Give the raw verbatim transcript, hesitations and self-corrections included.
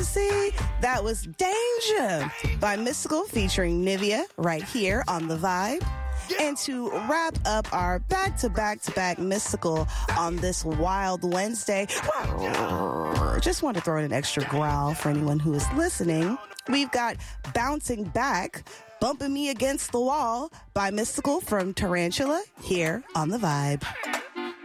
Fantasy. That was Danger by Mystical featuring Nivea right here on The Vibe. And to wrap up our back-to-back-to-back Mystical on this wild Wednesday, just want to throw in an extra growl for anyone who is listening. We've got Bouncing Back, Bumping Me Against the Wall by Mystical from Tarantula here on The Vibe.